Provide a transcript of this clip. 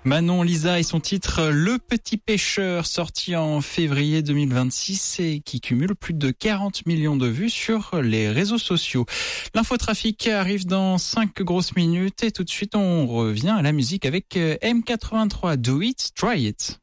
Manon Lisa et son titre Le Petit Pêcheur, sorti en février 2026 et qui cumule plus de 40 millions de vues sur les réseaux sociaux. L'infotrafic arrive dans 5 grosses minutes et tout de suite on revient à la musique avec M83. Do It, Try It.